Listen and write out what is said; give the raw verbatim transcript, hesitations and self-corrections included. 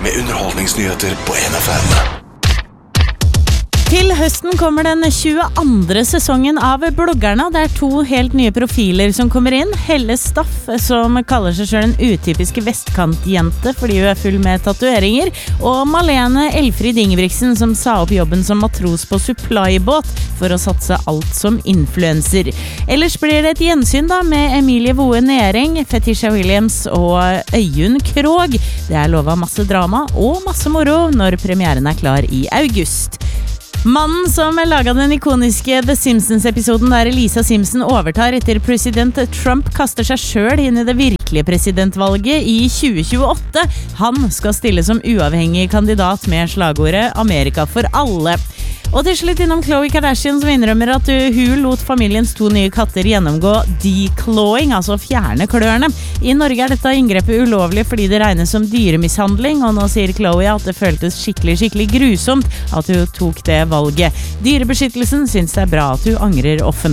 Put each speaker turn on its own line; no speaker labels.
med underholdningsnyheter på N F M.
Til høsten kommer den tjueandre sesongen av Bloggerne. Det er to helt nye profiler som kommer inn. Helle Staff, som kaller seg selv en utypisk vestkantjente fordi hun er full med tatueringer, og Malene Elfrid Ingebrigtsen, som sa opp jobben som matros på supplybåt for å satse alt som influencer. Ellers blir det et gjensyn da med Emilie Woe Nering, Fetisha Williams og Øyunn Krog. Det er lovet masse drama og masse moro når premieren er klar i august. Mannen som laget den ikoniske The Simpsons-episoden der Lisa Simpson overtar etter president Trump kaster seg selv inn i det virkelige presidentvalget i tjue tjueåtte. Han skal stille som uavhengig kandidat med slagordet Amerika for alle. Og til slutt innom Khloe Kardashian, som innrømmer at hun lot familiens to nye katter gjennomgå declawing, altså fjerne klørne. I Norge er dette inngrepet ulovlig fordi det regnes som dyremishandling, og nå sier Khloe at det føltes skikkelig, skikkelig grusomt at hun tok det valget. Dyrebeskyttelsen synes det er bra at hun angrer offentlig.